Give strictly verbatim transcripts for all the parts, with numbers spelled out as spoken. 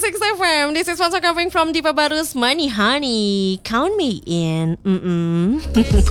six F M. This is what's coming from Diva Barus Money Honey. Count me in. Mm-mm.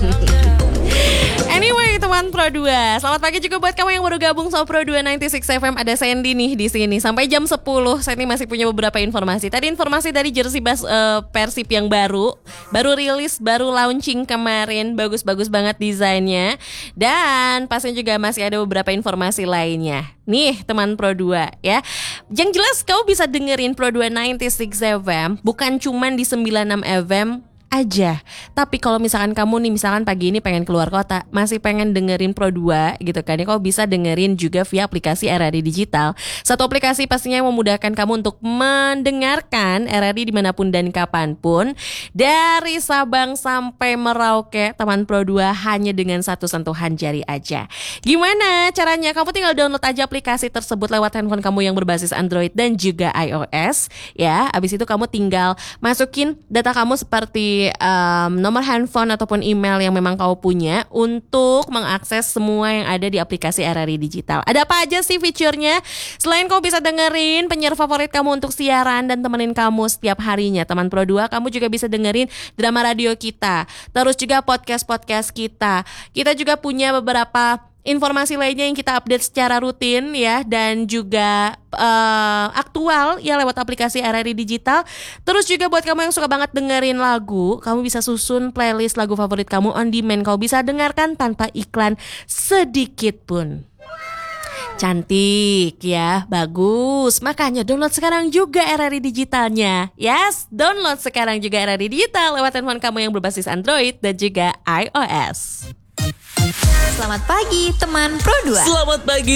Anyway, teman Pro dua, selamat pagi juga buat kamu yang baru gabung sama Pro dua sembilan puluh enam F M. Ada Sandy nih di sini sampai jam sepuluh. Sandy masih punya beberapa informasi. Tadi informasi dari jersey bas uh, Persib yang baru, baru rilis, baru launching kemarin, bagus-bagus banget desainnya. Dan pastinya juga masih ada beberapa informasi lainnya. Nih, teman Pro dua ya. Yang jelas kau bisa dengerin Pro dua sembilan puluh enam F M bukan cuman di sembilan puluh enam F M aja. Tapi kalau misalkan kamu nih misalkan pagi ini pengen keluar kota, masih pengen dengerin Pro dua gitu kan ya, kau bisa dengerin juga via aplikasi R R I Digital. Satu aplikasi pastinya yang memudahkan kamu untuk mendengarkan R R I dimanapun dan kapanpun, dari Sabang sampai Merauke, teman Pro dua, hanya dengan satu sentuhan jari aja. Gimana caranya? Kamu tinggal download aja aplikasi tersebut lewat handphone kamu yang berbasis Android dan juga iOS ya. Abis itu kamu tinggal masukin data kamu seperti Um, nomor handphone ataupun email yang memang kau punya untuk mengakses semua yang ada di aplikasi R R I Digital. Ada apa aja sih fiturnya? Selain kau bisa dengerin penyiar favorit kamu untuk siaran dan temenin kamu setiap harinya, teman Pro dua, kamu juga bisa dengerin drama radio kita, terus juga podcast-podcast kita. Kita juga punya beberapa informasi lainnya yang kita update secara rutin ya, dan juga uh, aktual ya lewat aplikasi R R I Digital. Terus juga buat kamu yang suka banget dengerin lagu, kamu bisa susun playlist lagu favorit kamu on demand. Kau bisa dengarkan tanpa iklan sedikit pun. Cantik ya, bagus. Makanya download sekarang juga R R I Digitalnya. Yes, download sekarang juga R R I Digital lewat handphone kamu yang berbasis Android dan juga iOS. Selamat pagi teman Pro dua. Selamat pagi